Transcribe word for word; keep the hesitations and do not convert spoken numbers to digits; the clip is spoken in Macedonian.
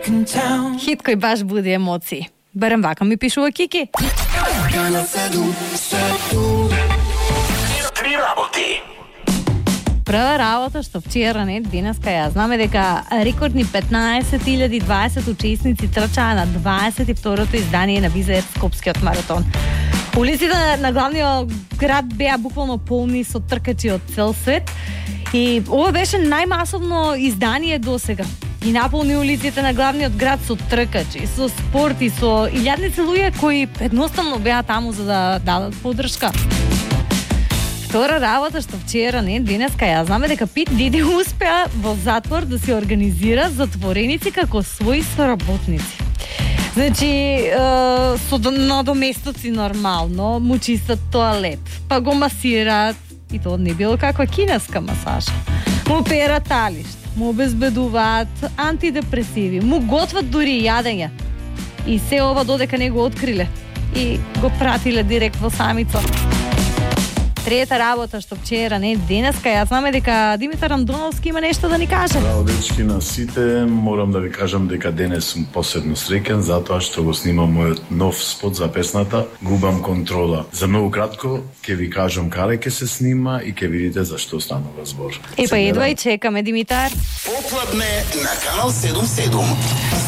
Хит кој баш буди емоции. Барем вака ми пишува Кики. Три работи. Прва работа што вчера, не денеска ја знаме дека рекордни петнаесет илјади и дваесет учесници трчаа на дваесет и второто издание на Визајер Скопскиот маратон. Улиците на главниот град беа буквално полни со тркачи од цел свет и ова беше најмасовно издание досега. И наполни улиците на главниот град со тркачи, со спорт и со илјадници луѓе кои едноставно беа таму за да дадат поддршка. Втора работа што вчера, не денеска ја знаме дека Пит Диди успеа во затвор да се организира затвореници како своји соработници. Значи, е, со надоместоци нормално, му чистат тоалет, па го масираат, и тоа не било каква кинеска масажа. Му перат талишта, му обезбедуваат антидепресиви, му готват дури јадење. И се ова додека не го откриле и го пратиле директ во самица. Трета работа што вчера, не денеска, ја знаме дека Димитар Андоновски има нешто да ни каже. Браво, дечки на сите, морам да ви кажам дека денес сум посебно среќен затоа што го снимам мојот нов спот за песната Губам контрола. За многу кратко ќе ви кажам каде ќе се снима и ќе видите за што станува збор. Е па едва и чекаме, Димитар. Попладне на Канал седум седум.